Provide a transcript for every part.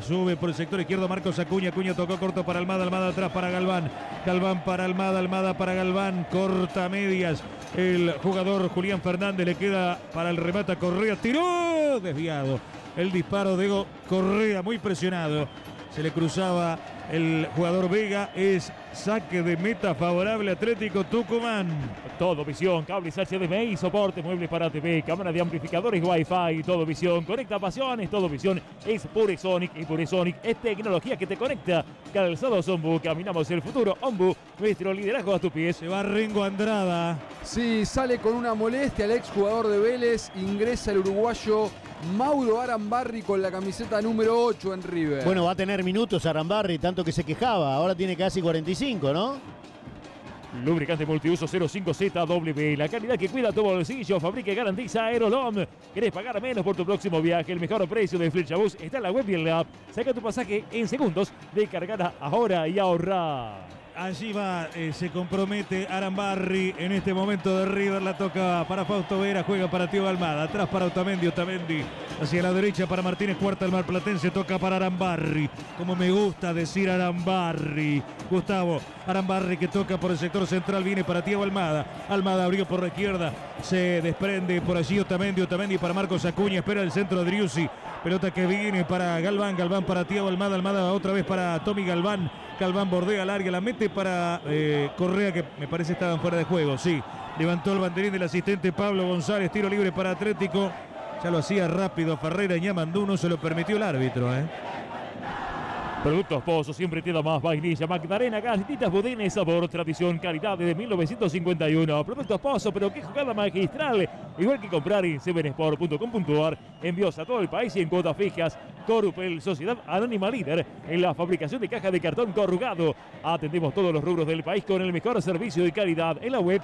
sube por el sector izquierdo Marcos Acuña. Acuña tocó corto para Almada. Almada atrás para Galván. Galván para Almada. Almada para Galván. Corta medias. El jugador Julián Fernández le queda para el remate a Correa. Tiró. Desviado. El disparo de Correa muy presionado. Se le cruzaba el jugador Vega. Es saque de meta favorable Atlético Tucumán. Todo Visión, cables HDMI, soporte, muebles para TV, cámara de amplificadores Wi-Fi, Todo Visión, conecta pasiones. Todo Visión es Puresonic y Puresonic es tecnología que te conecta. Calzados Ombu, caminamos el futuro. Ombu, nuestro liderazgo a tus pies. Se va Rengo Andrada. Sí, sale con una molestia el exjugador de Vélez. Ingresa el uruguayo Mauro Arambarri con la camiseta número 8 en River. Bueno, va a tener minutos Arambarri, tanto que se quejaba. Ahora tiene casi 45, ¿no? Lubricante multiuso 05ZW, la calidad que cuida tu bolsillo, fabrica y garantiza Aerolom. ¿Querés pagar menos por tu próximo viaje? El mejor precio de Flechabús está en la web y en la app. Saca tu pasaje en segundos, descargala ahora y ahorra. Allí va, se compromete Arambarri en este momento de River, la toca para Fausto Vera, juega para Tío Almada, atrás para Otamendi, Otamendi hacia la derecha para Martínez Cuarta, el marplatense toca para Arambarri, como me gusta decir Arambarri, Gustavo, Arambarri que toca por el sector central, viene para Tío Almada, Almada abrió por la izquierda, se desprende por allí Otamendi, Otamendi para Marcos Acuña, espera el centro de Driussi, pelota que viene para Galván, Galván para Thiago Almada, Almada otra vez para Tommy Galván, Galván bordea larga, la mete para Correa, que me parece estaban fuera de juego, sí, levantó el banderín del asistente Pablo González, tiro libre para Atlético, ya lo hacía rápido Ferreira, Ñamandú, no se lo permitió el árbitro, Productos Pozo, siempre te da más. Vainilla, Magdalena, galletitas, budines, sabor, tradición, calidad desde 1951. Productos Pozo, pero qué jugada magistral. Igual que comprar en sevensport.com.ar. Envíos a todo el país y en cuotas fijas. Corupel, Sociedad Anónima Líder en la fabricación de cajas de cartón corrugado. Atendemos todos los rubros del país con el mejor servicio y calidad en la web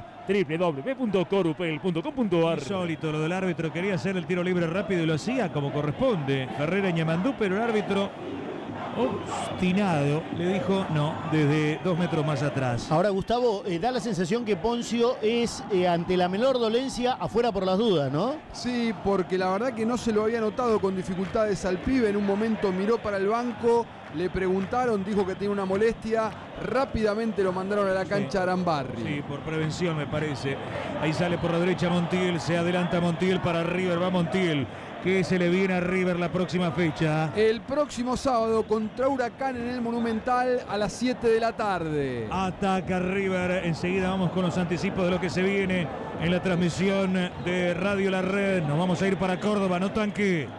www.corupel.com.ar. Insólito lo del árbitro, quería hacer el tiro libre rápido y lo hacía como corresponde. Ferreira, Ñamandú, pero el árbitro obstinado le dijo no desde 2 metros más atrás. Ahora, Gustavo, da la sensación que Poncio es ante la menor dolencia afuera por las dudas, ¿no? Sí, porque la verdad que no se lo había notado con dificultades al pibe. En un momento miró para el banco, le preguntaron, dijo que tiene una molestia, rápidamente lo mandaron a la cancha Arambarri. Sí, por prevención me parece. Ahí sale por la derecha Montiel, se adelanta Montiel para River, va Montiel. Que se le viene a River la próxima fecha. El próximo sábado contra Huracán en el Monumental a las 7 de la tarde. Ataca River. Enseguida vamos con los anticipos de lo que se viene en la transmisión de Radio La Red. Nos vamos a ir para Córdoba, no tanque.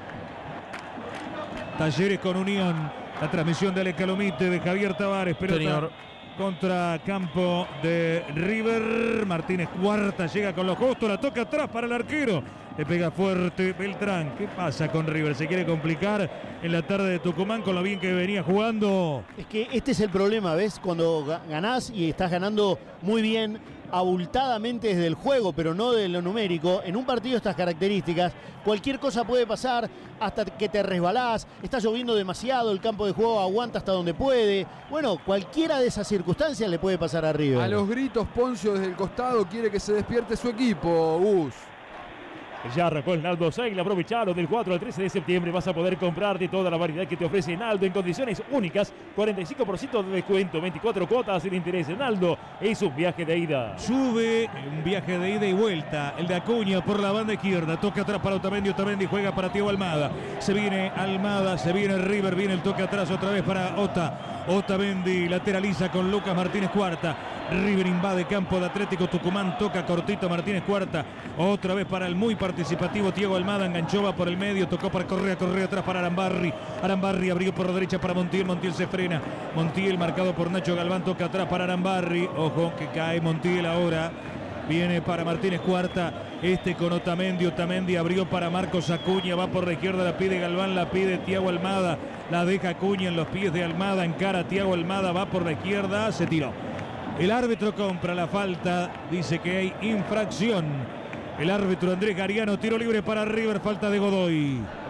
Talleres con Unión. La transmisión de Ale Calomite, de Javier Tavares. Pelota contra campo de River. Martínez Cuarta llega con lo justo. La toca atrás para el arquero. Le pega fuerte Beltrán. ¿Qué pasa con River? ¿Se quiere complicar en la tarde de Tucumán con lo bien que venía jugando? Es que este es el problema, ¿ves? Cuando ganás y estás ganando muy bien, abultadamente desde el juego, pero no de lo numérico, en un partido de estas características, cualquier cosa puede pasar hasta que te resbalás, está lloviendo demasiado, el campo de juego aguanta hasta donde puede. Bueno, cualquiera de esas circunstancias le puede pasar a River. A los gritos, Poncio desde el costado quiere que se despierte su equipo, Gus. Ya arrancó el Naldo Sale, aprovechalo del 4 al 13 de septiembre. Vas a poder comprarte toda la variedad que te ofrece Naldo en condiciones únicas. 45% de descuento, 24 cuotas sin interés. Naldo es un viaje de ida. Sube un viaje de ida y vuelta. El de Acuña por la banda izquierda. Toca atrás para Otamendi. Otamendi juega para Thiago Almada. Se viene Almada, se viene River. Viene el toque atrás otra vez para Otamendi lateraliza con Lucas Martínez Cuarta. River invade campo de Atlético Tucumán. Toca cortito Martínez Cuarta. Otra vez para el muy participativo Thiago Almada. Enganchó, va por el medio. Tocó para Correa. Correa atrás para Arambarri. Arambarri abrió por la derecha para Montiel. Montiel se frena. Montiel marcado por Nacho Galván. Toca atrás para Arambarri. Ojo que cae Montiel ahora. Viene para Martínez Cuarta. Con Otamendi. Otamendi abrió para Marcos Acuña. Va por la izquierda. La pide Galván. La pide Thiago Almada. La deja Acuña en los pies de Almada. Encara a Thiago Almada. Va por la izquierda. Se tiró. El árbitro compra la falta. Dice que hay infracción. El árbitro Andrés Gariano. Tiro libre para River. Falta de Godoy.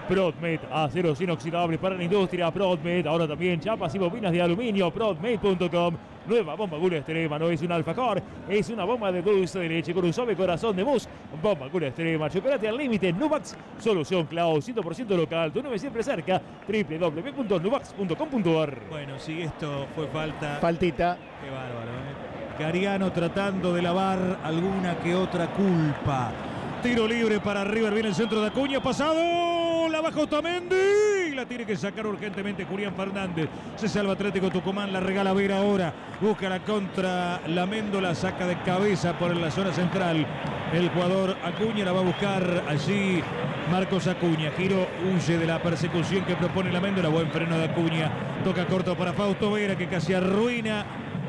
Prodmed, aceros inoxidables para la industria. Prodmed, ahora también chapas y bobinas de aluminio. Prodmed.com. Nueva bomba Gula Extrema, no es un alfajor, es una bomba de dulce de leche con un suave corazón de mousse. Bomba Gula Extrema, chocolate al límite, Nubax, solución Clau, 100% local, tu 9 siempre cerca, www.nubax.com.ar. Bueno, si esto fue falta. Faltita. Qué bárbaro, Cariano tratando de lavar alguna que otra culpa. Tiro libre para River, viene el centro de Acuña, pasado, la baja Otamendi, la tiene que sacar urgentemente Julián Fernández. Se salva Atlético Tucumán, la regala Vera ahora, busca la contra la Méndola, saca de cabeza por la zona central. El jugador Acuña la va a buscar allí Marcos Acuña. Giro huye de la persecución que propone la Méndola, buen freno de Acuña. Toca corto para Fausto Vera que casi arruina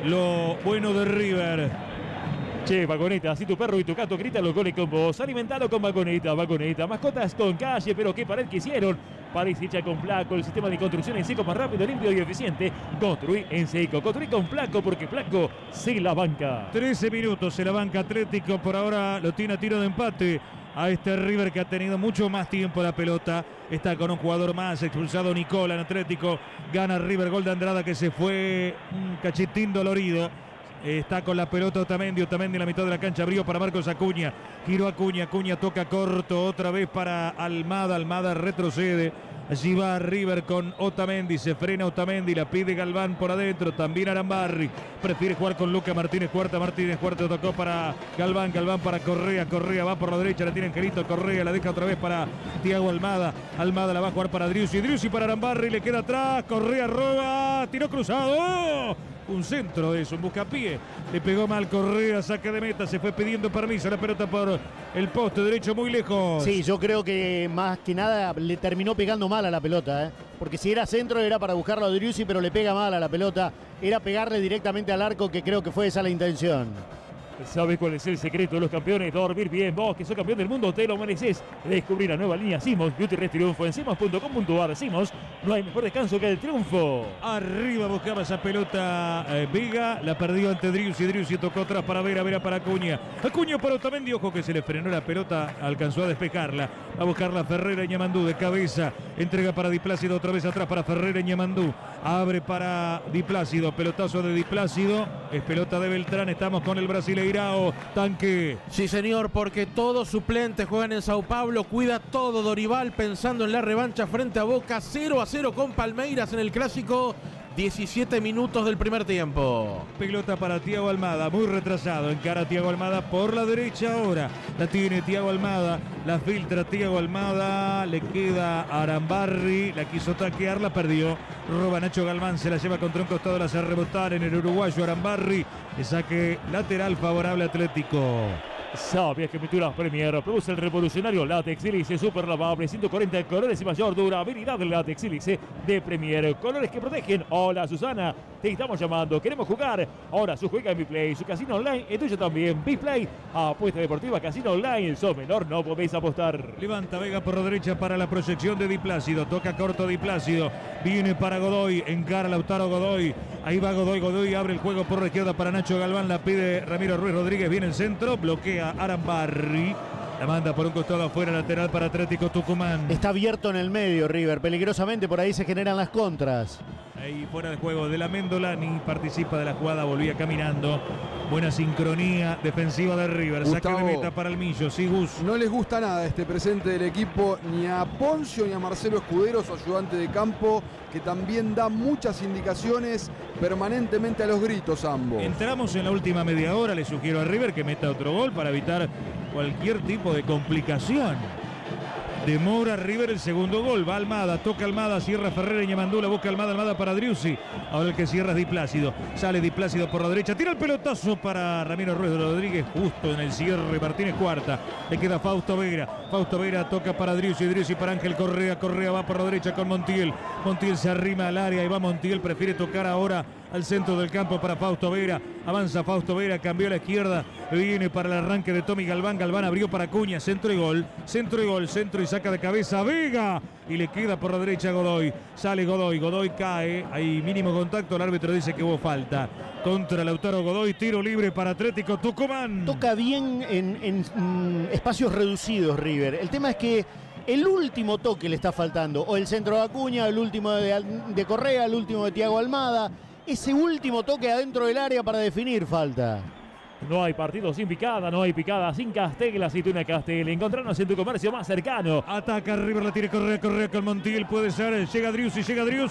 lo bueno de River. Che, Vagoneta, si tu perro y tu gato gritan los goles con vos, alimentalo con Vagoneta, Vagoneta, mascotas con calle, pero qué pared que hicieron. Pared hecha con Placo, el sistema de construcción en seco más rápido, limpio y eficiente. Construí en seco, construí con Placo, porque Placo se la banca. 13 minutos se la banca Atlético, por ahora lo tiene a tiro de empate a este River que ha tenido mucho más tiempo la pelota. Está con un jugador más, expulsado Nicola en Atlético. Gana River, gol de Andrada que se fue un cachitín dolorido. Está con la pelota Otamendi en la mitad de la cancha, abrió para Marcos Acuña, giró Acuña, toca corto, otra vez para Almada retrocede, allí va River con Otamendi, se frena Otamendi, la pide Galván por adentro, también Arambarri, prefiere jugar con Luca Martínez Cuarta tocó para Galván para Correa va por la derecha, la tiene Angelito, Correa la deja otra vez para Thiago Almada la va a jugar para Driussi para Arambarri, le queda atrás, Correa roba, tiró cruzado, un centro de eso, un buscapié, le pegó mal Correa, saque de meta, se fue pidiendo permiso, la pelota por el poste derecho muy lejos. Sí, yo creo que más que nada le terminó pegando mal a la pelota, porque si era centro era para buscarlo a Driussi, pero le pega mal a la pelota, era pegarle directamente al arco, que creo que fue esa la intención. ¿Sabes cuál es el secreto de los campeones? Dormir bien. Vos, que sos campeón del mundo, te lo mereces. Descubrir la nueva línea Simos Beauty Rest Triunfo en simos.com.ar. Simos, no hay mejor descanso que el triunfo. Arriba buscaba esa pelota Vega, la perdió ante Driussi tocó atrás para Vera para Acuña para Otamendi, ojo que se le frenó la pelota, alcanzó a despejarla, va a buscarla Ferreira Ñamandú de cabeza, entrega para Di Plácido, otra vez atrás para Ferreira Ñamandú, abre para Di Plácido, pelotazo de Di Plácido, es pelota de Beltrán, estamos con el brasileirao, Tanque. Sí señor, porque todos suplentes juegan en Sao Paulo, cuida todo Dorival pensando en la revancha frente a Boca, 0-0 con Palmeiras en el clásico. 17 minutos del primer tiempo. Pelota para Thiago Almada, muy retrasado, encara Thiago Almada por la derecha ahora. La tiene Thiago Almada, la filtra Thiago Almada, le queda Arambarri, la quiso taquear, la perdió. Roba Nacho Galván, se la lleva contra un costado, la hace rebotar en el uruguayo Arambarri. Le saque lateral favorable Atlético. ¿Sabías que Pinturas Premier produce el revolucionario látex sílice super lavable 140 colores y mayor durabilidad del látex sílice de Premier? Colores que protegen. Hola Susana, te estamos llamando, queremos jugar. Ahora su juega en Biplay, su casino online es tuyo también. Biplay, apuesta deportiva, casino online. Sos menor, no podéis apostar. Levanta Vega por la derecha para la proyección de Di Plácido. Toca corto Di Plácido. Viene para Godoy, encara Lautaro Godoy. Ahí va Godoy abre el juego por la izquierda para Nacho Galván. La pide Ramiro Ruiz Rodríguez, viene el centro, bloquea Arambarri, la manda por un costado afuera, lateral para Atlético Tucumán. Está abierto en el medio River, peligrosamente por ahí se generan las contras. Ahí fuera de juego de la Méndola, ni participa de la jugada, volvía caminando. Buena sincronía defensiva de River. Gustavo, saque de meta para el Millo, sí, Gus. No les gusta nada este presente del equipo, ni a Poncio ni a Marcelo Escudero, su ayudante de campo, que también da muchas indicaciones permanentemente a los gritos ambos. Entramos en la última media hora, le sugiero a River que meta otro gol para evitar cualquier tipo de complicación. Demora River el segundo gol, va Almada, toca Almada, cierra Ferreira y Ñamandú, la busca Almada para Driussi. Ahora el que cierra es Di Plácido, sale Di Plácido por la derecha, tira el pelotazo para Ramiro Ruiz Rodríguez, justo en el cierre, Martínez Cuarta, le queda Fausto Vera toca para Driussi para Ángel Correa va por la derecha con Montiel se arrima al área y va Montiel, prefiere tocar ahora al centro del campo para Fausto Vera, avanza Fausto Vera, cambió a la izquierda, viene para el arranque de Tommy Galván abrió para Acuña, centro y gol, centro y saca de cabeza Vega y le queda por la derecha Godoy, sale Godoy cae, hay mínimo contacto, el árbitro dice que hubo falta contra Lautaro Godoy, tiro libre para Atlético Tucumán. Toca bien en espacios reducidos River, el tema es que El último toque le está faltando, o el centro de Acuña, el último de Correa, el último de Thiago Almada. Ese último toque adentro del área para definir falta. No hay partido sin picada, no hay picada sin Castel, la aceituna Castel. Encontrarnos en tu comercio más cercano. Ataca River, la tiene Correa con Montiel, puede ser. Llega Driussi.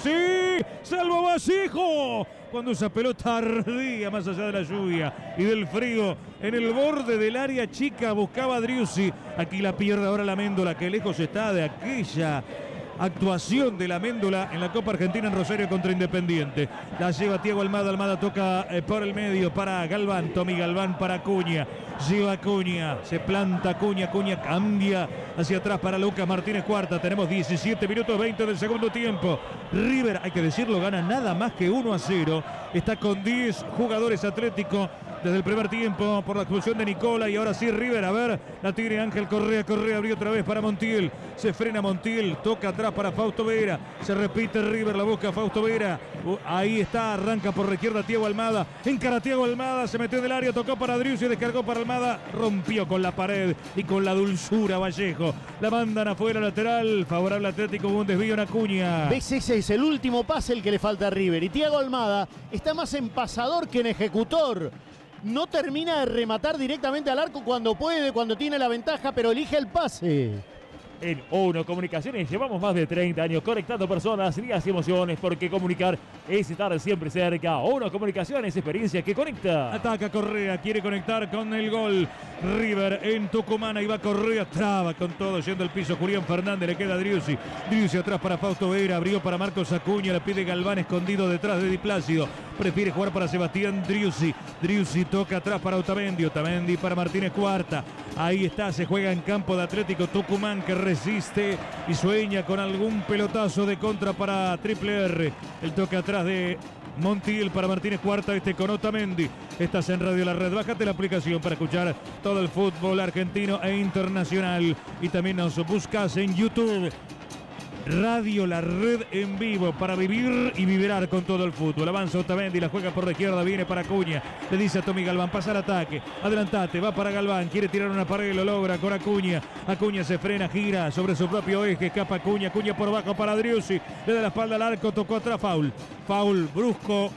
¡Salvo Vallejo! Cuando esa pelota ardía más allá de la lluvia y del frío en el borde del área chica, buscaba a Driussi. Aquí la pierde ahora la Méndola, que lejos está de aquella actuación de la Méndola en la Copa Argentina en Rosario contra Independiente. La lleva Thiago Almada. Almada toca por el medio para Galván. Tommy Galván para Acuña. Lleva Acuña. Se planta Acuña. Acuña cambia hacia atrás para Lucas Martínez Cuarta. Tenemos 17 minutos 20 del segundo tiempo. River, hay que decirlo, gana nada más que 1-0. Está con 10 jugadores Atlético desde el primer tiempo por la expulsión de Nicola. Y ahora sí River, a ver, la tiene Ángel Correa. Correa abrió otra vez para Montiel. Se frena Montiel, toca atrás para Fausto Vera. Se repite River, la busca Fausto Vera. Ahí está, arranca por la izquierda Thiago Almada. Encara Thiago Almada, se metió en el área, tocó para Driussi, descargó para Almada. Rompió con la pared y con la dulzura Vallejo. La mandan afuera lateral, favorable Atlético, hubo un desvío en Acuña. ¿Ves? Ese es el último pase el que le falta a River. Y Thiago Almada está más en pasador que en ejecutor. No termina de rematar directamente al arco cuando puede, cuando tiene la ventaja, pero elige el pase. En ONO Comunicaciones llevamos más de 30 años conectando personas, días y emociones, porque comunicar es estar siempre cerca. ONO Comunicaciones, experiencia que conecta. Ataca Correa, quiere conectar con el gol. River en Tucumán, ahí va Correa, traba con todo, yendo al piso Julián Fernández, le queda Driussi. Driussi atrás para Fausto Vera, abrió para Marcos Acuña, le pide Galván escondido detrás de Di Plácido. Prefiere jugar para Sebastián Driussi. Driussi toca atrás para Otamendi. Otamendi para Martínez Cuarta. Ahí está, se juega en campo de Atlético Tucumán, que resiste y sueña con algún pelotazo de contra para Triple R. El toque atrás de Montiel para Martínez Cuarta, con Otamendi. Estás en Radio La Red. Bájate la aplicación para escuchar todo el fútbol argentino e internacional. Y también nos buscas en YouTube. Radio La Red en vivo para vivir y vibrar con todo el fútbol. Avanza Otamendi, la juega por la izquierda, viene para Acuña. Le dice a Tommy Galván, pasa al ataque, adelantate, va para Galván, quiere tirar una pared, lo logra con Acuña. Acuña se frena, gira sobre su propio eje, escapa Acuña. Acuña por bajo para Driussi, le da la espalda al arco, tocó atrás, foul brusco.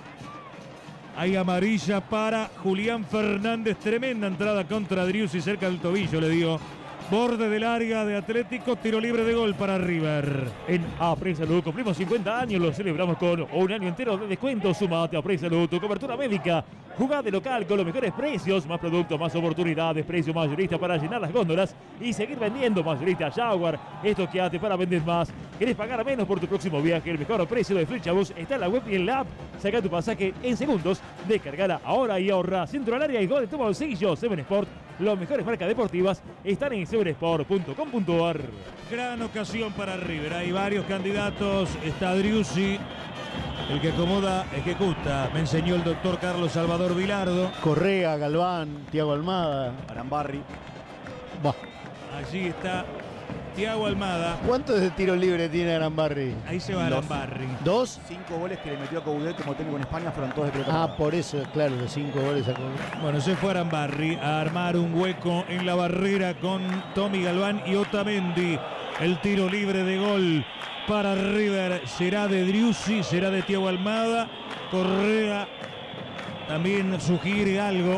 Hay amarilla para Julián Fernández, tremenda entrada contra Driussi, cerca del tobillo, le dio. Borde del área de Atlético, tiro libre de gol para River. En A-Pre Salud cumplimos 50 años, lo celebramos con un año entero de descuento. Sumate a A-Pre Salud, tu cobertura médica. Jugá de local con los mejores precios, más productos, más oportunidades, precio mayorista para llenar las góndolas y seguir vendiendo. Mayorista Jaguar, estoqueate para vender más. ¿Querés pagar menos por tu próximo viaje? El mejor precio de Flechabús está en la web y en la app. Saca tu pasaje en segundos, descargala ahora y ahorra. Centro al área y gol de tu bolsillo. Seven Sport, las mejores marcas deportivas están en sevensport.com.ar. Gran ocasión para River, hay varios candidatos, está Driussi, el que acomoda, ejecuta, me enseñó el doctor Carlos Salvador Vilardo. Correa, Galván, Thiago Almada, Arambarri. Bah. Allí está Thiago Almada. ¿Cuántos de tiro libre tiene Arambarri? Ahí se va Arambarri. ¿2? 5 goles que le metió a Coudet como técnico en España, fueron todos de pelota. Ah, por eso, claro, de 5 goles a Coudet. Bueno, se fue Arambarri a armar un hueco en la barrera con Tommy Galván y Otamendi. El tiro libre de gol para River será de Driussi, será de Thiago Almada. Correa también sugiere algo.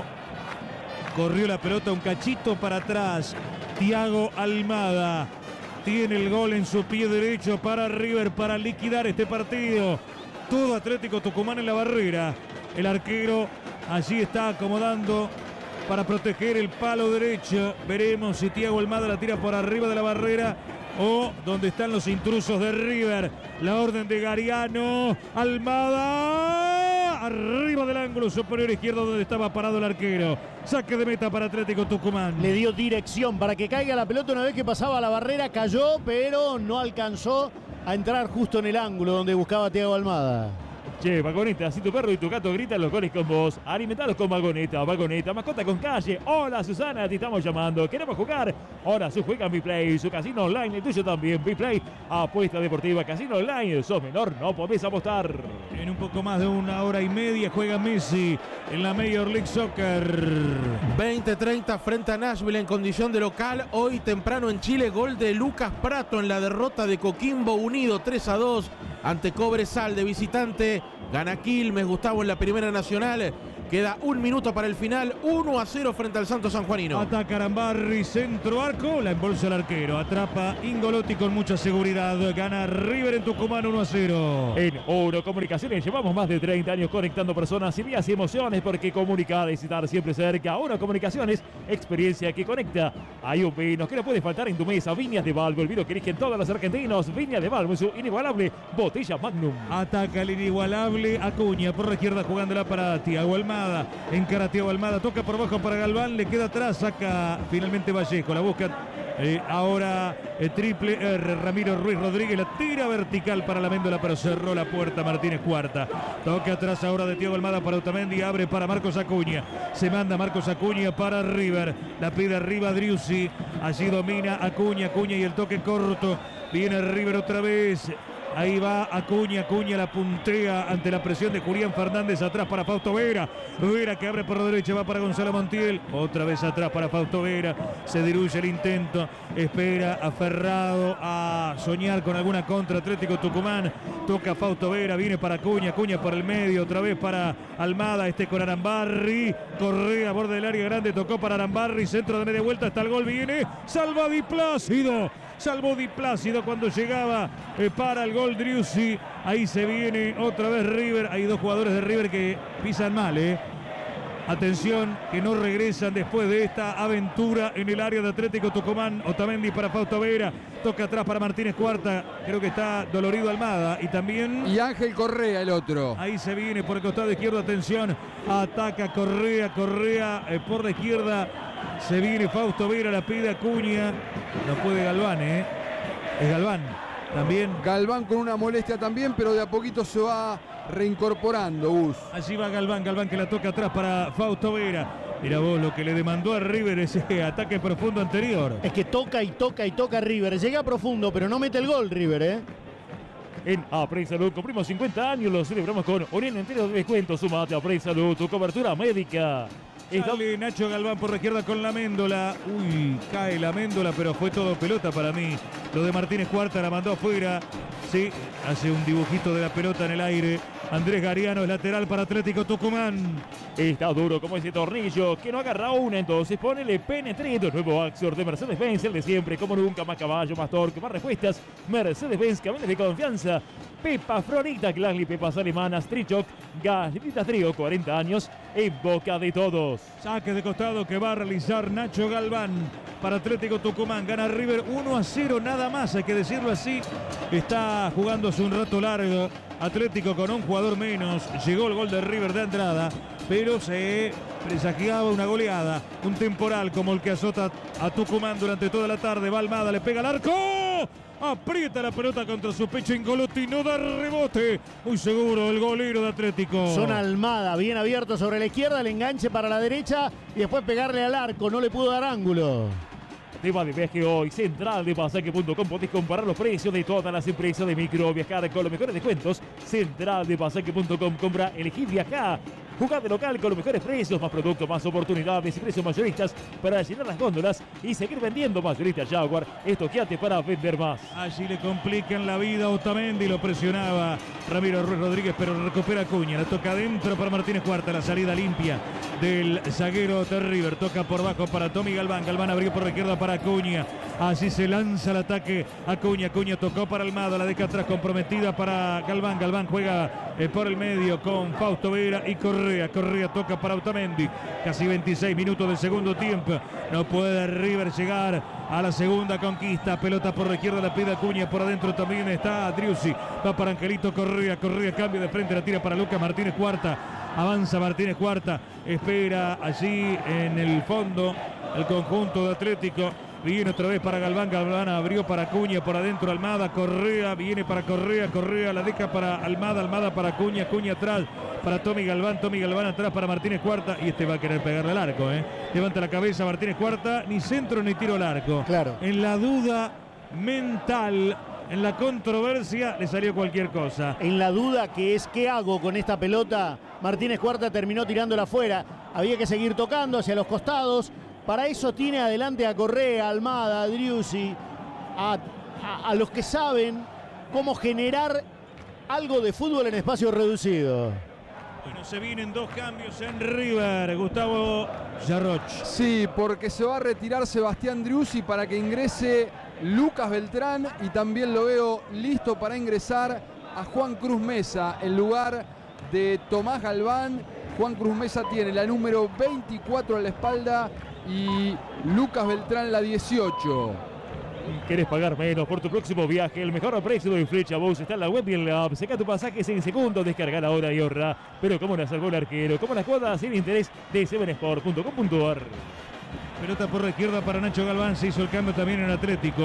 Corrió la pelota un cachito para atrás. Thiago Almada tiene el gol en su pie derecho para River para liquidar este partido. Todo Atlético Tucumán en la barrera. El arquero allí está acomodando para proteger el palo derecho. Veremos si Thiago Almada la tira por arriba de la barrera o donde están los intrusos de River. La orden de Gariano. Almada arriba del ángulo superior izquierdo donde estaba parado el arquero. Saque de meta para Atlético Tucumán. Le dio dirección para que caiga la pelota una vez que pasaba la barrera, cayó, pero no alcanzó a entrar justo en el ángulo donde buscaba Thiago Almada. Che, Vagoneta, si tu perro y tu gato gritan los goles con vos, alimentalos con Vagoneta. Vagoneta, mascota con calle. Hola Susana, te estamos llamando. Queremos jugar. Ahora su juega en Biplay, su casino online, el tuyo también. Biplay, apuesta deportiva, casino online. Sos menor, no podés apostar. En un poco más de una hora y media juega Messi en la Major League Soccer. 20-30 frente a Nashville en condición de local. Hoy temprano en Chile, gol de Lucas Prato en la derrota de Coquimbo Unido 3-2 ante Cobresal de visitante. Gana Quilmes, Gustavo, en la Primera Nacional. Queda 1 minuto para el final, 1-0 frente al Santos Sanjuanino. Ataca Arambarri, centro arco, la embolsa el arquero. Atrapa Ingolotti con mucha seguridad. Gana River en Tucumán 1-0. En Oro Comunicaciones llevamos más de 30 años conectando personas, ideas y emociones, porque comunicar es estar siempre cerca. Oro Comunicaciones, experiencia que conecta. Hay un vino que no puede faltar en tu mesa. Viñas de Balbo, el vino que eligen todos los argentinos. Viñas de Balbo, su inigualable botella Magnum. Ataca el inigualable Acuña por la izquierda jugándola para Thiago Almada. Encara Thiago Almada, toca por abajo para Galván, le queda atrás, saca finalmente Vallejo, la busca ahora triple R, Ramiro Ruiz Rodríguez, la tira vertical para la Méndola, pero cerró la puerta Martínez Cuarta. Toca atrás ahora de Thiago Almada para Otamendi, abre para Marcos Acuña, se manda Marcos Acuña para River, la pide arriba Driussi, allí domina Acuña y el toque corto, viene River otra vez. Ahí va Acuña la puntea ante la presión de Julián Fernández, atrás para Fausto Vera. Vera que abre por la derecha, va para Gonzalo Montiel. Otra vez atrás para Fausto Vera. Se diluye el intento. Espera aferrado a soñar con alguna contra Atlético Tucumán. Toca Fausto Vera, viene para Acuña por el medio, otra vez para Almada, con Arambarri. Correa, borde del área grande, tocó para Arambarri, centro de media vuelta, hasta el gol, viene. Salva Di Plácido. Salvó Di Plácido cuando llegaba para el gol Driussi. Ahí se viene otra vez River. Hay dos jugadores de River que pisan mal. Atención, que no regresan después de esta aventura en el área de Atlético Tucumán. Otamendi para Fausto Vera. Toca atrás para Martínez Cuarta. Creo que está dolorido Almada. Y también... Y Ángel Correa, el otro. Ahí se viene por el costado izquierdo. Atención. Ataca Correa por la izquierda. Se viene Fausto Vera, la pide Acuña. No puede Galván, Es Galván también. Galván con una molestia también, pero de a poquito se va reincorporando, Gus. Allí va Galván que la toca atrás para Fausto Vera. Mira vos lo que le demandó a River ese ataque profundo anterior. Es que toca River. Llega profundo, pero no mete el gol River, En Apre Salud cumplimos 50 años, lo celebramos con un año entero de descuento. Sumate a Apre Salud, tu cobertura médica. Sale Nacho Galván por la izquierda con la Méndola. Uy, cae la Méndola, pero fue todo pelota para mí. Lo de Martínez Cuarta la mandó afuera. Sí, hace un dibujito de la pelota en el aire. Andrés Gariano es lateral para Atlético Tucumán. Está duro como ese tornillo que no agarra una, entonces ponele Penetrito, nuevo Axor de Mercedes-Benz, el de siempre, como nunca, más caballo, más torque, más respuestas. Mercedes-Benz, camiones de confianza. Pepa Florita, Glasly, pepas alemanas, Trichoc, Galletitas Trío, 40 años, en boca de todos. Saque de costado que va a realizar Nacho Galván para Atlético Tucumán. Gana River 1-0, nada más, hay que decirlo así. Está jugándose un rato largo. Atlético con un jugador menos. Llegó el gol de River de entrada, pero se presagiaba una goleada, un temporal como el que azota a Tucumán durante toda la tarde. Va Almada, le pega al arco. Aprieta la pelota contra su pecho Ingolotti, no da rebote. Muy seguro el golero de Atlético. Son Almada, bien abierto sobre la izquierda, el enganche para la derecha y después pegarle al arco, no le pudo dar ángulo. Tema de viaje hoy, central de pasaje.com. Podés comparar los precios de todas las empresas de micro, viajar con los mejores descuentos. Central de pasaje.com, compra, elegí viajar. Jugá de local con los mejores precios, más productos, más oportunidades y precios mayoristas para llenar las góndolas y seguir vendiendo. Mayorista Jaguar, estoqueate para vender más. Allí le complican la vida a Otamendi, lo presionaba Ramiro Ruiz Rodríguez, pero recupera Acuña. La toca adentro para Martínez Cuarta, la salida limpia del zaguero de River. Toca por bajo para Tommy Galván. Galván abrió por la izquierda para Acuña. Así se lanza el ataque. Acuña tocó para Almada, la deja atrás comprometida para Galván. Galván juega por el medio con Fausto Vera y Correa toca para Otamendi. Casi 26 minutos del segundo tiempo. No puede River llegar a la segunda conquista. Pelota por la izquierda, la pide Acuña. Por adentro también está Driussi. Va para Angelito Correa. Cambia de frente, la tira para Lucas Martínez Cuarta. Avanza Martínez Cuarta. Espera allí en el fondo el conjunto de Atlético. Viene otra vez para Galván. Galván abrió para Acuña. Por adentro Almada. Correa. Viene para Correa. Correa la deja para Almada. Almada para Acuña. Acuña atrás para Tommy Galván. Tommy Galván atrás para Martínez Cuarta. Y este va a querer pegarle al arco. Levanta la cabeza Martínez Cuarta. Ni centro ni tiro al arco. Claro. En la duda mental, en la controversia, le salió cualquier cosa. En la duda que es qué hago con esta pelota, Martínez Cuarta terminó tirándola afuera. Había que seguir tocando hacia los costados. Para eso tiene adelante a Correa, a Almada, a Driussi, a los que saben cómo generar algo de fútbol en espacio reducido. Bueno, se vienen 2 cambios en River. Gustavo Yarroch. Sí, porque se va a retirar Sebastián Driussi para que ingrese Lucas Beltrán, y también lo veo listo para ingresar a Juan Cruz Mesa en lugar de Tomás Galván. Juan Cruz Mesa tiene la número 24 en la espalda y Lucas Beltrán la 18. ¿Querés pagar menos por tu próximo viaje? El mejor precio de Fletchabox está en la web y en la app. Saca tu pasajes en segundos, descarga ahora y ahorra. Pero como la salvó el arquero, como las cuotas sin interés de 7sport.com.ar. Pelota por la izquierda para Nacho Galván. Se hizo el cambio también en Atlético.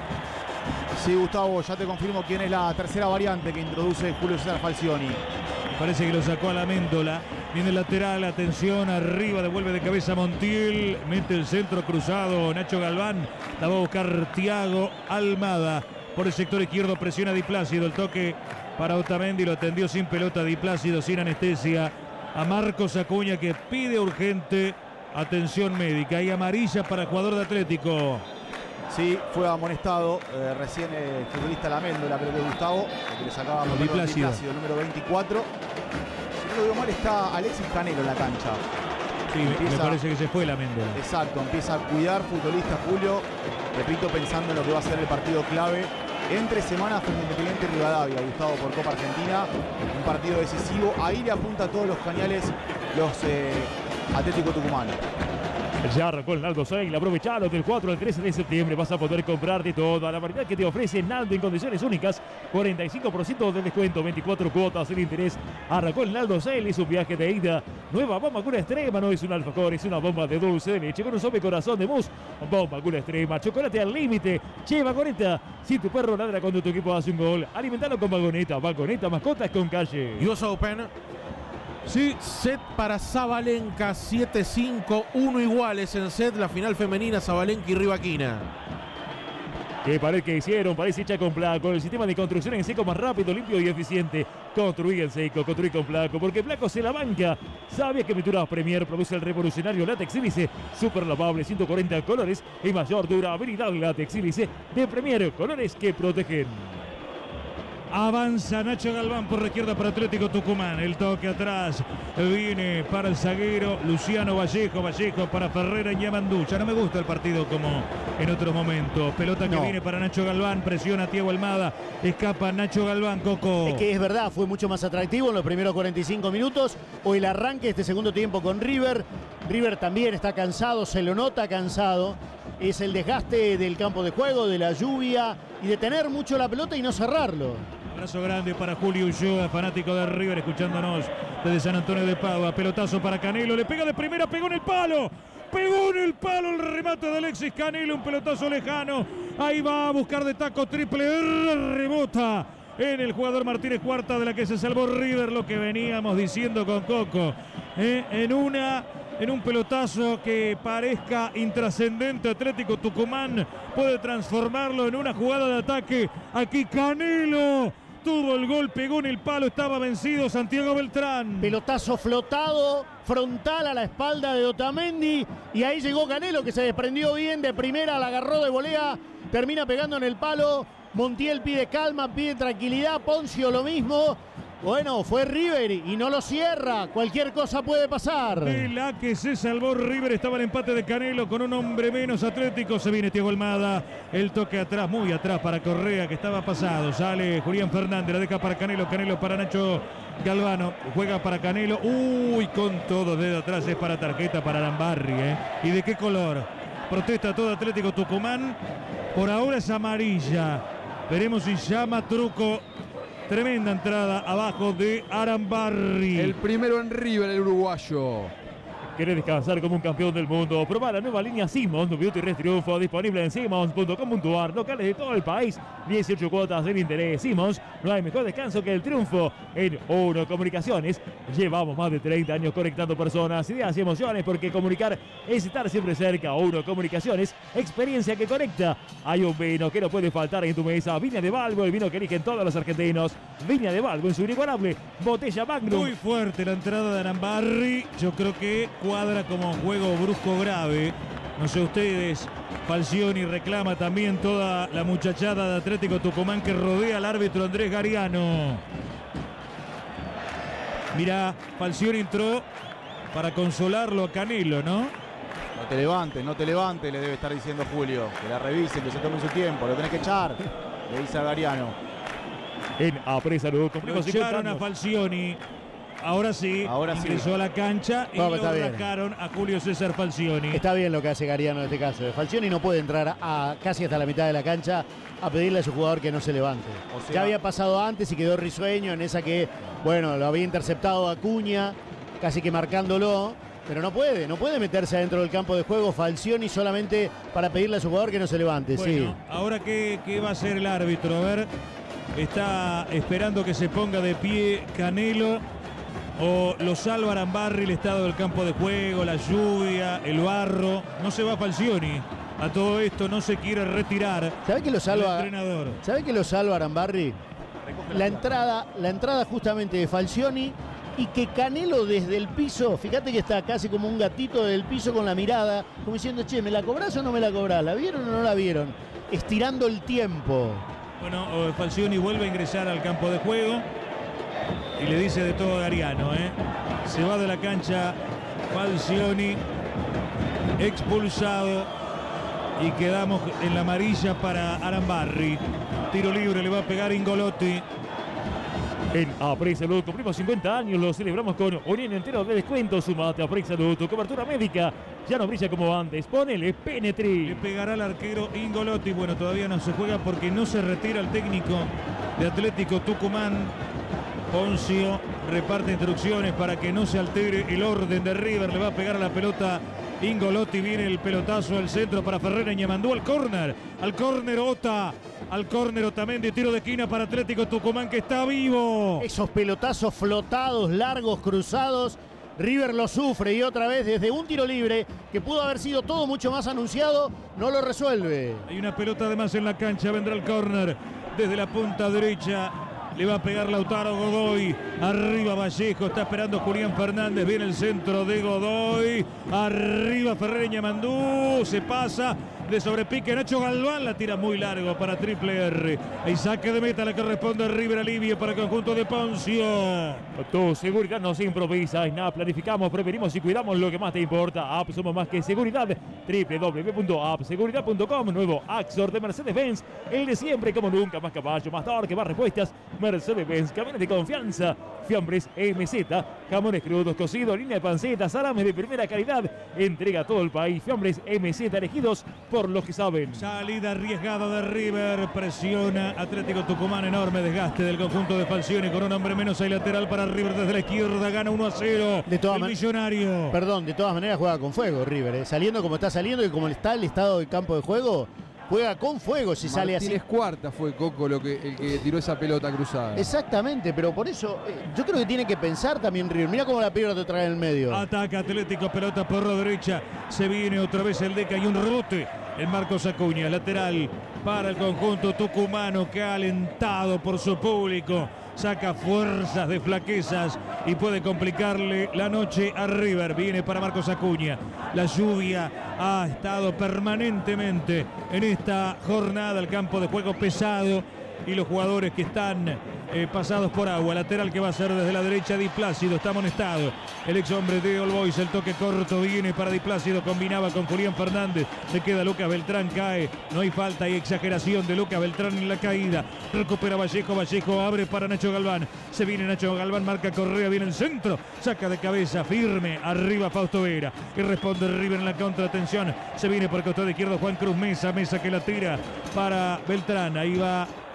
Sí, Gustavo, ya te confirmo quién es la tercera variante que introduce Julio César Falcioni. Parece que lo sacó a la Méndola. Viene el lateral, atención, arriba, devuelve de cabeza Montiel. Mete el centro cruzado Nacho Galván. La va a buscar Thiago Almada. Por el sector izquierdo presiona Di Plácido. El toque para Otamendi, lo atendió sin pelota Di Plácido, sin anestesia. A Marcos Acuña, que pide urgente atención médica. Y amarilla para el jugador de Atlético. Sí, fue amonestado recién el futbolista Laméndola, creo que Gustavo, que le sacaba Di Plácido, número 24. Si no lo veo mal, está Alexis Canelo en la cancha. Sí, me parece que se fue Laméndola. Exacto, empieza a cuidar futbolista Julio, repito, pensando en lo que va a ser el partido clave entre semanas frente a Independiente Rivadavia, Gustavo, por Copa Argentina, un partido decisivo. Ahí le apunta a todos los cañales los Atlético Tucumán. Ya arrancó el Naldo Sale, aprovechalo del 4 al 13 de septiembre, vas a poder comprarte toda la variedad que te ofrece Naldo en condiciones únicas, 45% de descuento, 24 cuotas sin interés. Arrancó el Naldo Sale, es un viaje de ida, nueva bomba Cura Extrema, no es un alfajor, es una bomba de dulce de leche con un suave corazón de mousse, bomba Cura Extrema, chocolate al límite, che Vagoneta, si tu perro ladra cuando tu equipo hace un gol, alimentalo con Vagoneta, Vagoneta, mascotas con calle. US Open. Sí. Set para Sabalenka, 7-5, 1 iguales en set, la final femenina, Sabalenka y Rivaquina. ¿Qué pared que hicieron? Parece hecha con Placo. El sistema de construcción en seco más rápido, limpio y eficiente. Construí en seco, construí con Placo, porque Placo se la banca. ¿Sabías que Pinturas Premier produce el revolucionario látex sílice? Super lavable, 140 colores y mayor durabilidad látex sílice de Premier, colores que protegen. Avanza Nacho Galván por la izquierda para Atlético Tucumán. El toque atrás viene para el zaguero Luciano Vallejo. Vallejo para Ferreira y Yamandú. Ya no me gusta el partido como en otros momentos. Pelota que viene para Nacho Galván. Presiona a Thiago Almada. Escapa Nacho Galván, Coco. Es que es verdad, fue mucho más atractivo en los primeros 45 minutos. O el arranque de este segundo tiempo con River. River también está cansado, se lo nota cansado. Es el desgaste del campo de juego, de la lluvia y de tener mucho la pelota y no cerrarlo. Abrazo grande para Julio Ulloa, fanático de River, escuchándonos desde San Antonio de Padua. Pelotazo para Canelo, le pega de primera, pegó en el palo. Pegó en el palo el remate de Alexis Canelo, un pelotazo lejano. Ahí va a buscar de taco triple R, rebota en el jugador Martínez Cuarta, de la que se salvó River, lo que veníamos diciendo con Coco. En un pelotazo que parezca intrascendente, Atlético Tucumán puede transformarlo en una jugada de ataque. Aquí Canelo tuvo el gol, pegó en el palo, estaba vencido Santiago Beltrán. Pelotazo flotado, frontal a la espalda de Otamendi. Y ahí llegó Canelo, que se desprendió bien de primera, la agarró de volea, termina pegando en el palo. Montiel pide calma, pide tranquilidad, Poncio lo mismo. Bueno, fue River y no lo cierra. Cualquier cosa puede pasar. De la que se salvó River, estaba el empate de Canelo con un hombre menos. Atlético, se viene Thiago Almada. El toque atrás, muy atrás para Correa, que estaba pasado. Sale Julián Fernández, la deja para Canelo. Canelo para Nacho Galvano. Juega para Canelo. Uy, con todo desde atrás, es para tarjeta para Arambarri. ¿Y de qué color? Protesta todo Atlético Tucumán. Por ahora es amarilla. Veremos si llama truco. Tremenda entrada abajo de Arambarri. El primero en River, el uruguayo. ¿Querés descansar como un campeón del mundo? Probá la nueva línea Simmons Beauty Rest Triunfo, disponible en simmons.com.ar, locales de todo el país, 18 cuotas del interés. Simmons, no hay mejor descanso que el triunfo. En Uno Comunicaciones llevamos más de 30 años conectando personas, ideas y emociones, porque comunicar es estar siempre cerca. Uno Comunicaciones, experiencia que conecta. Hay un vino que no puede faltar en tu mesa, Viña de Valvo, el vino que eligen todos los argentinos. Viña de Valvo en su inigualable botella Magnum. Muy fuerte la entrada de Arambarri. Yo creo que cuadra como juego brusco grave. No sé ustedes, Falcioni reclama también toda la muchachada de Atlético Tucumán que rodea al árbitro Andrés Gariano. Mirá, Falcioni entró para consolarlo a Canelo, ¿no? No te levantes, le debe estar diciendo Julio. Que la revisen, que se tome su tiempo, lo tenés que echar, le dice a Gariano. En Apresalud, Lo echaron a Falcioni. Ahora sí, ingresó a la cancha y lo rascaron a Julio César Falcioni. Está bien lo que hace Gariano en este caso. Falcioni no puede entrar casi hasta la mitad de la cancha a pedirle a su jugador que no se levante. O sea, ya había pasado antes y quedó risueño en esa que, bueno, lo había interceptado Acuña, casi que marcándolo. Pero no puede meterse adentro del campo de juego Falcioni solamente para pedirle a su jugador que no se levante. Bueno, sí. Ahora ¿qué va a hacer el árbitro? A ver, está esperando que se ponga de pie Canelo o lo salva Arambarri, el estado del campo de juego, la lluvia, el barro. No se va Falcioni. A todo esto no se quiere retirar. ¿Sabe que lo salva? El entrenador. ¿Sabe que lo salva Arambarri? La entrada justamente de Falcioni y que Canelo desde el piso, fíjate que está casi como un gatito del piso con la mirada, como diciendo, che, ¿me la cobrás o no me la cobrás? ¿La vieron o no la vieron? Estirando el tiempo. Bueno, Falcioni vuelve a ingresar al campo de juego y le dice de todo a Gariano, Se va de la cancha Falcioni, expulsado, y quedamos en la amarilla para Arambarri. Tiro libre, le va a pegar Ingolotti. En Apresalud cumplimos 50 años, lo celebramos con un año entero de descuento. Sumate a Apresalud, tu cobertura médica ya no brilla como antes. Ponele Penetri. Le pegará al arquero Ingolotti. Bueno, todavía no se juega porque no se retira el técnico de Atlético Tucumán. Poncio reparte instrucciones para que no se altere el orden de River. Le va a pegar a la pelota Ingolotti. Viene el pelotazo al centro para Ferreira Ñamandú. Al córner Ota. Al córner Otamendi, tiro de esquina para Atlético Tucumán que está vivo. Esos pelotazos flotados, largos, cruzados. River lo sufre y otra vez desde un tiro libre que pudo haber sido todo mucho más anunciado, no lo resuelve. Hay una pelota además en la cancha, vendrá el córner desde la punta derecha. Le va a pegar Lautaro Godoy. Arriba Vallejo. Está esperando Julián Fernández. Viene el centro de Godoy. Arriba Ferreira Ñamandú. Se pasa de sobrepique. Nacho Galván la tira muy largo para Triple R. Hay saque de meta, la que responde River alivio para el conjunto de Poncio. Tu seguridad nos improvisa. En nada planificamos, prevenimos y cuidamos lo que más te importa. App somos más que seguridad. www.appseguridad.com. Nuevo Axor de Mercedes-Benz. El de siempre como nunca. Más caballo, más torque, más respuestas. Mercedes-Benz, camiones de confianza. Fiambres MZ, jamones crudos, cocidos, línea de panceta, salames de primera calidad. Entrega a todo el país. Fiambres MZ, elegidos por los que saben. Salida arriesgada de River. Presiona Atlético Tucumán. Enorme desgaste del conjunto de Falcioni. Con un hombre menos hay lateral para River desde la izquierda. Gana 1-0. De todas el Millonario. Perdón, de todas maneras juega con fuego River. Saliendo como está saliendo y como está el estado del campo de juego. Juega con fuego si sale así. Martínez Cuarta fue Coco el que tiró esa pelota cruzada. Exactamente, pero por eso yo creo que tiene que pensar también River. Mira cómo la pierde otra vez en el medio. Ataca Atlético, pelota por la derecha. Se viene otra vez el Deca y un rebote. El Marcos Acuña, lateral para el conjunto tucumano que ha alentado por su público. Saca fuerzas de flaquezas y puede complicarle la noche a River. Viene para Marcos Acuña. La lluvia ha estado permanentemente en esta jornada. El campo de juego pesado y los jugadores que están pasados por agua. Lateral que va a ser desde la derecha Di Plácido. Está amonestado el ex hombre de All Boys. El toque corto viene para Di Plácido. Combinaba con Julián Fernández. Le queda Lucas Beltrán. Cae. No hay falta. Hay exageración de Lucas Beltrán en la caída. Recupera Vallejo. Vallejo abre para Nacho Galván. Se viene Nacho Galván. Marca Correa. Viene el centro. Saca de cabeza. Firme. Arriba Fausto Vera. Que responde River en la contra. Atención. Se viene por el costado izquierdo Juan Cruz Mesa. Mesa que la tira para Beltrán. Ahí va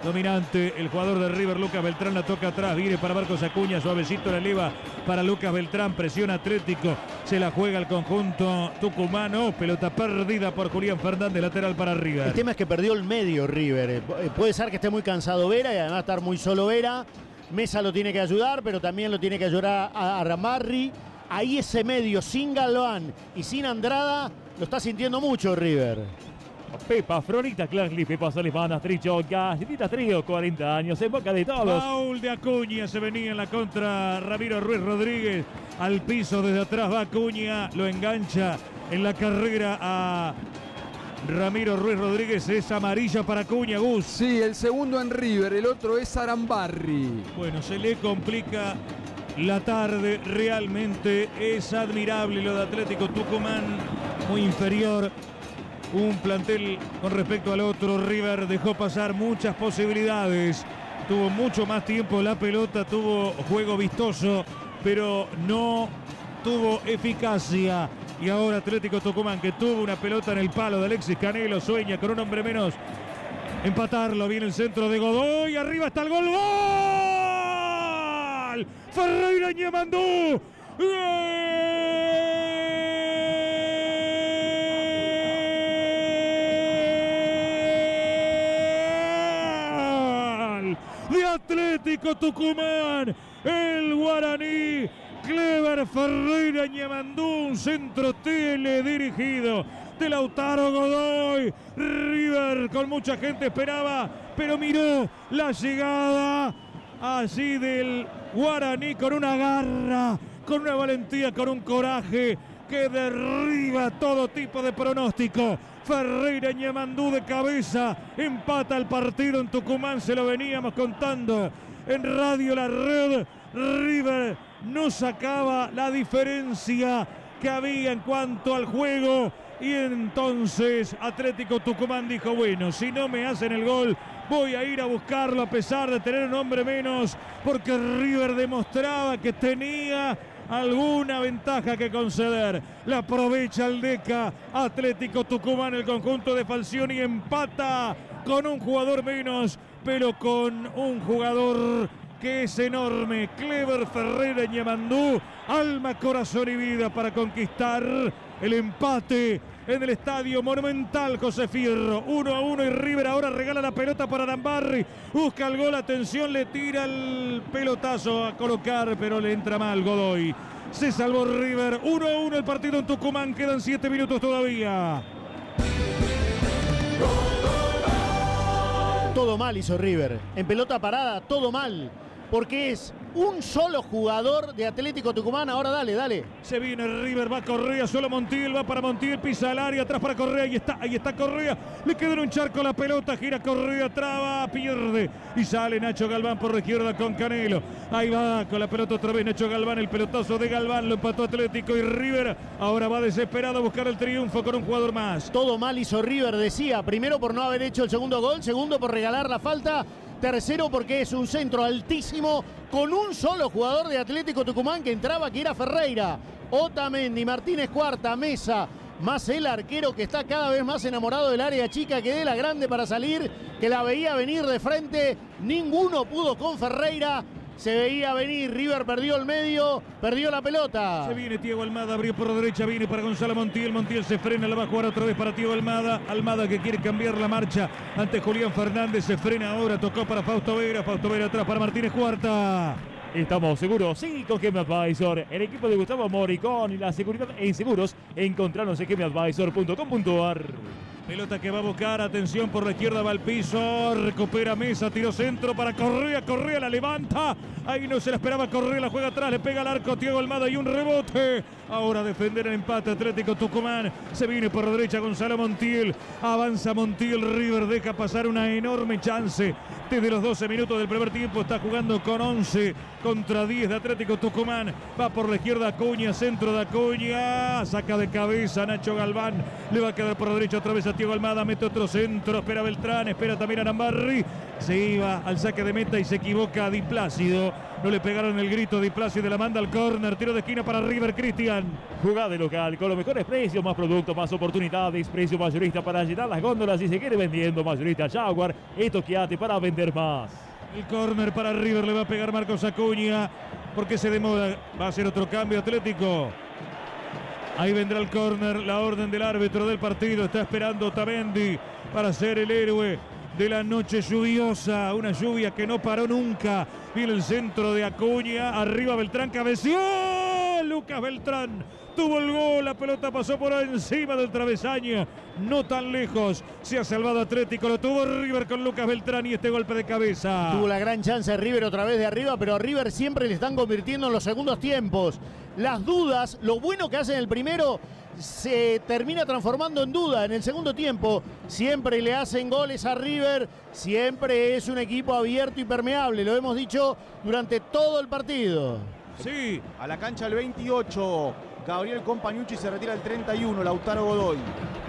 dominante el jugador de River, Lucas Beltrán, la toca atrás, viene para Marcos Acuña, suavecito la eleva para Lucas Beltrán, presión Atlético, se la juega el conjunto tucumano, pelota perdida por Julián Fernández, lateral para River. El tema es que perdió el medio River, puede ser que esté muy cansado Vera y además estar muy solo Vera. Mesa lo tiene que ayudar, pero también lo tiene que ayudar a Ramarri. Ahí ese medio sin Galván y sin Andrada lo está sintiendo mucho River. Pepa, Fronita, Clangli, Pepas alemanas, Tricho, Galletitas Trío, 40 años, en boca de todos. Paul de Acuña se venía en la contra Ramiro Ruiz Rodríguez. Al piso desde atrás va Acuña, lo engancha en la carrera a Ramiro Ruiz Rodríguez. Es amarilla para Acuña, Gus. Sí, el segundo en River, el otro es Arambarri. Bueno, se le complica la tarde, realmente es admirable lo de Atlético Tucumán, muy inferior. Un plantel con respecto al otro. River dejó pasar muchas posibilidades. Tuvo mucho más tiempo la pelota, tuvo juego vistoso, pero no tuvo eficacia. Y ahora Atlético Tucumán, que tuvo una pelota en el palo de Alexis Canelo, sueña con un hombre menos empatarlo. Viene el centro de Godoy, arriba está el gol. ¡Gol! Ferreira Ñemandú. ¡Gol! De Atlético Tucumán, el guaraní Clever Ferreira Ñemandú, un centro teledirigido de Lautaro Godoy. River con mucha gente esperaba, pero miró la llegada así del guaraní con una garra, con una valentía, con un coraje que derriba todo tipo de pronóstico. Ferreira Ñemandú de cabeza empata el partido en Tucumán, se lo veníamos contando en Radio La Red. River no sacaba la diferencia que había en cuanto al juego y entonces Atlético Tucumán dijo, bueno, si no me hacen el gol voy a ir a buscarlo a pesar de tener un hombre menos, porque River demostraba que tenía alguna ventaja que conceder. La aprovecha el Deca. Atlético Tucumán, el conjunto de Falcioni empata con un jugador menos, pero con un jugador que es enorme. Clever Ferreira Ñemandú, alma, corazón y vida para conquistar el empate en el Estadio Monumental José Fierro. 1-1 y River ahora regala la pelota para Arambarri. Busca el gol, atención, le tira el pelotazo a colocar, pero le entra mal Godoy. Se salvó River. 1-1 el partido en Tucumán. Quedan 7 minutos todavía. Todo mal hizo River. En pelota parada, todo mal. Porque es un solo jugador de Atlético Tucumán. Ahora dale. Se viene River, va Correa, solo Montiel, va para Montiel, pisa al área, atrás para Correa, ahí está Correa, le queda en un charco la pelota, gira Correa, traba, pierde y sale Nacho Galván por la izquierda con Canelo. Ahí va con la pelota otra vez Nacho Galván, el pelotazo de Galván, lo empató Atlético y River ahora va desesperado a buscar el triunfo con un jugador más. Todo mal hizo River, decía, primero por no haber hecho el segundo gol, segundo por regalar la falta, tercero porque es un centro altísimo con un solo jugador de Atlético Tucumán que entraba, que era Ferreira. Otamendi, Martínez Cuarta, Mesa, más el arquero que está cada vez más enamorado del área chica, que de la grande para salir, que la veía venir de frente. Ninguno pudo con Ferreira. Se veía venir, River perdió el medio, perdió la pelota. Se viene Thiago Almada, abrió por derecha, viene para Gonzalo Montiel, Montiel se frena, la va a jugar otra vez para Thiago Almada, Almada que quiere cambiar la marcha ante Julián Fernández, se frena ahora, tocó para Fausto Vera atrás para Martínez Cuarta. Estamos seguros, sí, con Game Advisor, el equipo de Gustavo Moricón y la seguridad en seguros. Encontrarnos en gameadvisor.com.ar. Pelota que va a buscar, atención por la izquierda, va al piso, recupera Mesa, tiro centro para Correa, Correa la levanta, ahí no se la esperaba Correa, la juega atrás, le pega al arco Thiago Almada y un rebote. Ahora defender el empate Atlético Tucumán, se viene por la derecha Gonzalo Montiel, avanza Montiel, River deja pasar una enorme chance. Desde los 12 minutos del primer tiempo está jugando con 11 contra 10 de Atlético Tucumán, va por la izquierda Acuña, centro de Acuña, saca de cabeza Nacho Galván, le va a quedar por la derecha otra vez a Tiago Almada, mete otro centro, espera Beltrán, espera también Arambarri. Se iba al saque de meta y se equivoca Di Plácido. No le pegaron el grito, Di Plácido la manda al córner, tiro de esquina para River, Cristian. Jugada de local con los mejores precios, más productos, más oportunidades, precio mayorista para llenar las góndolas y seguir vendiendo. Mayorista Jaguar, esto quédate para vender más. El córner para River, le va a pegar Marcos Acuña, porque se demora, va a hacer otro cambio Atlético. Ahí vendrá el córner, la orden del árbitro del partido, está esperando Otamendi para ser el héroe de la noche lluviosa, una lluvia que no paró nunca. Viene el centro de Acuña, arriba Beltrán, cabeció, Lucas Beltrán tuvo el gol, la pelota pasó por encima del travesaño, no tan lejos, se ha salvado Atlético, lo tuvo River con Lucas Beltrán y este golpe de cabeza. Tuvo la gran chance River otra vez de arriba, pero a River siempre le están convirtiendo en los segundos tiempos. Las dudas, lo bueno que hace en el primero, se termina transformando en duda en el segundo tiempo. Siempre le hacen goles a River, siempre es un equipo abierto y permeable, lo hemos dicho durante todo el partido. Sí, A la cancha el 28. Gabriel Compañucci se retira el 31. Lautaro Godoy.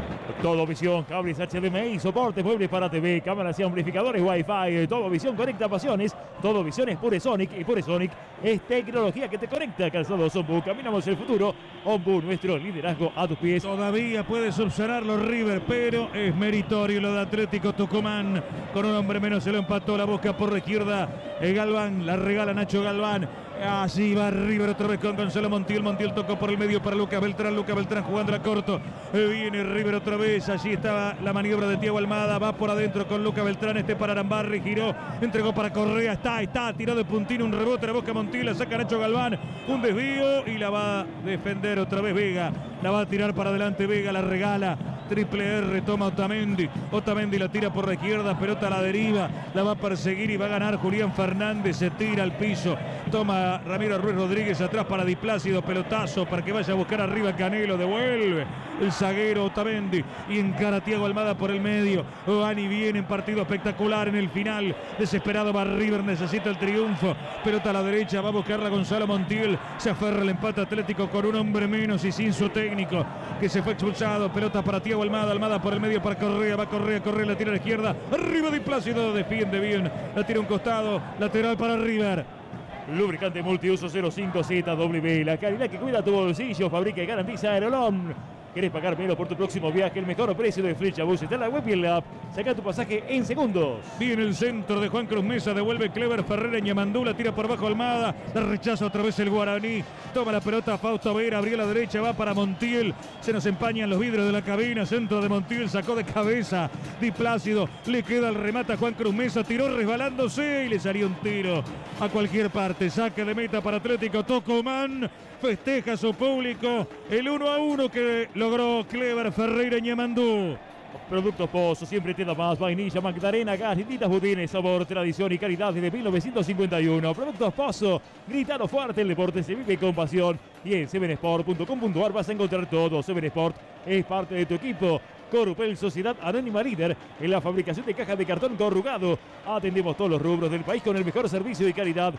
Todo Visión, cables HDMI, soportes, muebles para TV, cámaras y amplificadores Wi-Fi. Todo Visión conecta pasiones. Todo Visión es Puresonic y Puresonic es tecnología que te conecta. Calzados Ombu, caminamos el futuro. Ombu, nuestro liderazgo a tus pies. todavía puede subsanarlo River, pero es meritorio lo de Atlético Tucumán. Con un hombre menos se lo empató, la busca por la izquierda. Galván, la regala Nacho Galván. Así va River otra vez con Gonzalo Montiel. Montiel tocó por el medio para Lucas Beltrán. Lucas Beltrán jugándola corto. Viene River otra vez. Allí estaba la maniobra de Tiago Almada. Va por adentro con Lucas Beltrán. Este para Arambarri. Giró. Entregó para Correa. Está. Tiró de puntín. Un rebote. La busca Montiel. La saca Nacho Galván. Un desvío. Y la va a defender otra vez Vega. La va a tirar para adelante Vega. La regala. Triple R. Toma Otamendi. Otamendi la tira por la izquierda. Pelota a la deriva. La va a perseguir y va a ganar Julián Fernández. Se tira al piso. Toma Ramiro Ruiz Rodríguez atrás para Di Plácido, pelotazo para que vaya a buscar arriba Canelo, devuelve el zaguero Otamendi y encara a Tiago Almada por el medio. Van viene en partido espectacular en el final, desesperado va River, necesita el triunfo, pelota a la derecha, va a buscarla Gonzalo Montiel, se aferra el empate Atlético con un hombre menos y sin su técnico que se fue expulsado, pelota para Tiago Almada, Almada por el medio para Correa, va Correa, la tira a la izquierda, arriba Di Plácido, defiende bien, la tira a un costado, lateral para River. Lubricante multiuso 05ZW, la calidad que cuida tu bolsillo, fabrica y garantiza Aerolón. ¿Querés pagar menos por tu próximo viaje? El mejor precio de Flechabús está en la web y en la app. Saca tu pasaje en segundos. Viene el centro de Juan Cruz Mesa, devuelve Clever Ferreira, Ñamandú, la tira por abajo Almada, la rechaza otra vez el Guaraní, toma la pelota Fausto Vera, abrió la derecha, va para Montiel, se nos empañan los vidrios de la cabina, centro de Montiel, sacó de cabeza Di Plácido, le queda el remate a Juan Cruz Mesa, tiró resbalándose y le salió un tiro a cualquier parte, saque de meta para Atlético Tucumán, festeja a su público el 1-1 que logró Clever Ferreira y Ñamandú. Productos Pozo, siempre te da más. Vainilla, Magdalena, galletitas, budines, sabor, tradición y calidad desde 1951. Productos Pozo, gritando fuerte, el deporte se vive con pasión. Y en 7sport.com.ar vas a encontrar todo. 7sport es parte de tu equipo. Corupel, Sociedad Anónima Líder en la fabricación de cajas de cartón corrugado. Atendemos todos los rubros del país con el mejor servicio y calidad.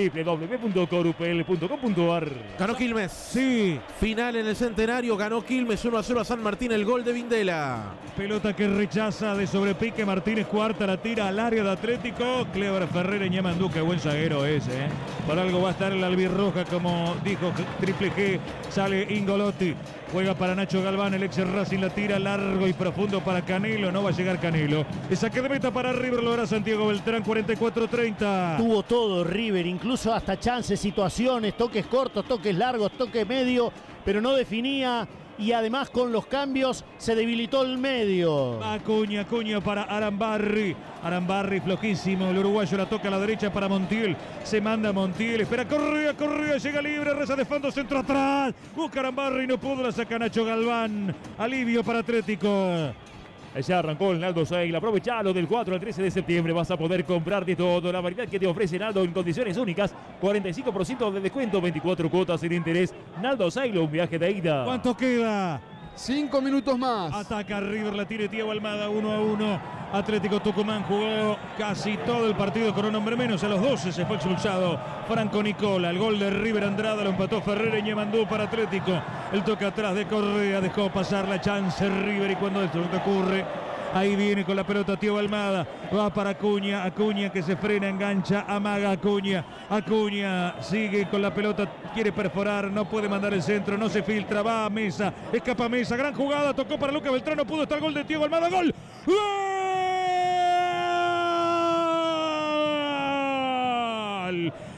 www.corupel.com.ar. Ganó Quilmes. Sí, Final en el Centenario. Ganó Quilmes 1-0 a San Martín. El gol de Vindela. pelota que rechaza de sobrepique Martínez, cuarta la tira al área de Atlético. Clever Ferreira y Ñamandú, qué buen zaguero ese, ¿eh? Por algo va a estar en la albirroja, como dijo Triple G. Sale Ingolotti, juega para Nacho Galván, el ex Racing la tira largo y profundo para Canelo, no va a llegar Canelo. El saque de meta para River, lo hará Santiago Beltrán, 44-30. Tuvo todo River, incluso hasta chances, situaciones, toques cortos, toques largos, toques medio, pero no definía. Y además con los cambios se debilitó el medio. Acuña para Arambarri. Arambarri flojísimo. El uruguayo la toca a la derecha para Montiel. Se manda Montiel. Espera Correa. Llega libre. Reza de fondo. Centro atrás. Busca Arambarri. No pudo. La saca Nacho Galván. Alivio para Atlético. Ya arrancó el Naldo Sale. Aprovechalo del 4 al 13 de septiembre. Vas a poder comprar de todo. La variedad que te ofrece Naldo en condiciones únicas. 45% de descuento. 24 cuotas sin interés. Naldo Sale, un viaje de ida. ¿Cuánto queda? 5 minutos más. Ataca River, la tira Tiago Almada, 1-1. Atlético Tucumán jugó casi todo el partido con un hombre menos. A los 12 se fue expulsado Franco Nicola. El gol de River Andrada lo empató Ferreira y Ñemandú para Atlético. El toque atrás de Correa dejó pasar la chance River y cuando esto ocurre, ahí viene con la pelota Tío Almada. Va para Acuña. Acuña que se frena, engancha, amaga Acuña. Acuña sigue con la pelota, quiere perforar, no puede mandar el centro, no se filtra, va a Mesa, escapa Mesa, gran jugada, tocó para Lucas Beltrán, no pudo estar el gol de Tío Almada, gol. ¡Gol!